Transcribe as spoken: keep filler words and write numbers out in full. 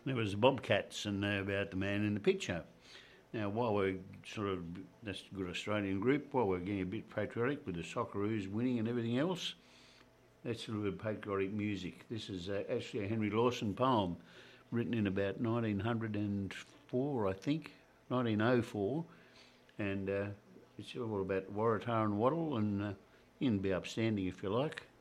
There was the Bobcats and uh, about the man in the picture. Now, while we're sort of, that's a good Australian group, while we're getting a bit patriotic with the Socceroos winning and everything else, that's a little bit of patriotic music. This is uh, actually a Henry Lawson poem written in about nineteen oh four, I think, nineteen oh four, and uh, it's all about Waratah and Wattle, and uh, you can be upstanding if you like.